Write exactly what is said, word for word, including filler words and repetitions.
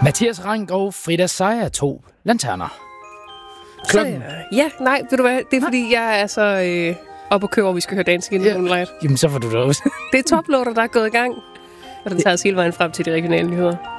Mathias Rank og Frida Sejer, to lanterner. Klokken. Så, ja, nej, ved du hvad, det er nej. fordi, jeg er så øh, op og kører, hvor vi skal høre Dancing in the Moonlight. Jamen, så får du det også. Det er toploader, der er gået i gang, og den tager os hele vejen frem til de regionale nyheder.